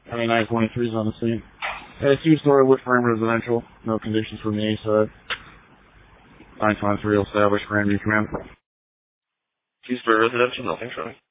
2923 is on the scene. A two-story wood frame residential. No conditions from the A side. 953 established, Grandview Command. Two-story residential, nothing showing.